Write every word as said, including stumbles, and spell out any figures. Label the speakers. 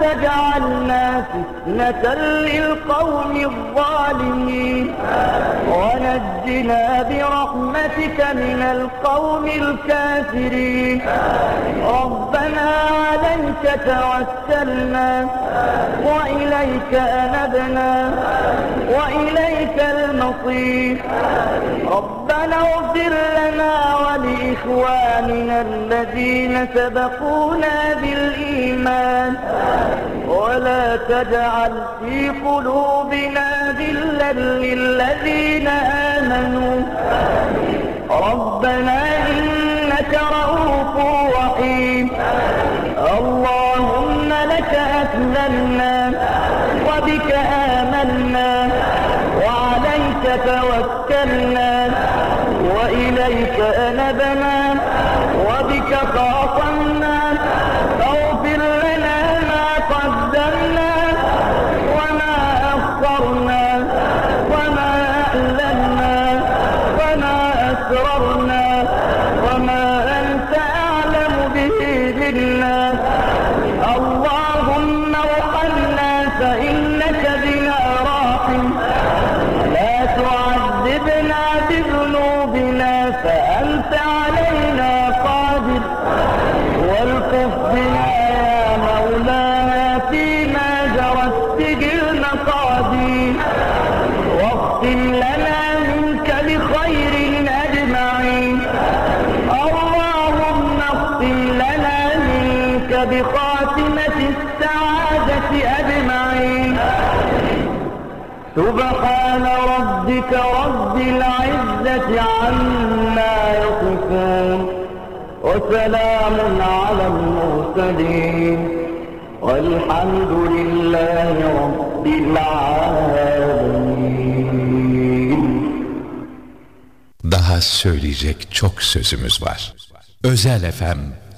Speaker 1: تجعلنا فتنة للقوم الظالمين ونجنا برحمتك من القوم الكافرين ربنا عليك توكلنا وإليك أنبنا وإليك المصير ربنا اغفر لنا ولإخواننا الذين سبقونا بالإيمان ولا تجعل في قلوبنا غلا للذين آمنوا ربنا إنك رؤوف رحيم اللهم لك أسلمنا وبك آمنا وعليك توكلنا وإليك أنبنا وبك خاصمنا اغفر لنا ما قدمنا وما أخرنا وما أعلنا وما أسررنا وما أنت أعلم به منا اللهم ارحمنا فإنك بنا راحم لا تعذبنا بذنوبنا فأنت علينا قادر والطف بنا يا مولانا فيما جرت به المقادير واختم لنا منك بخير أجمعين اللهم اختم لنا منك بخاتمة السعادة أجمعين سبحان ربك رب العزة عما يصفون وسلام على المرسلين والحمد لله رب العالمين.
Speaker 2: Daha söyleyecek çok sözümüz var. Özel F M